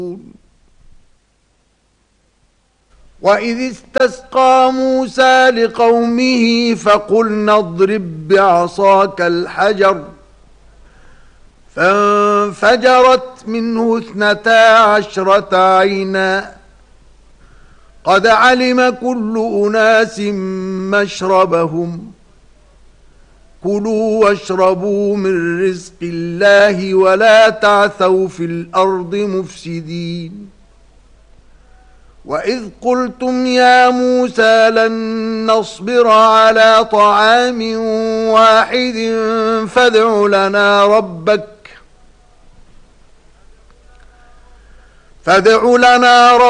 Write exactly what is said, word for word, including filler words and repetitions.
وإذ استسقى موسى لقومه فقلنا اضرب بعصاك الحجر فانفجرت منه اثنتا عشرة عينا قد علم كل أناس مشربهم كلوا واشربوا من رزق الله ولا تعثوا في الأرض مفسدين وإذ قلتم يا موسى لن نصبر على طعام واحد فادع لنا ربك فادع لنا ربك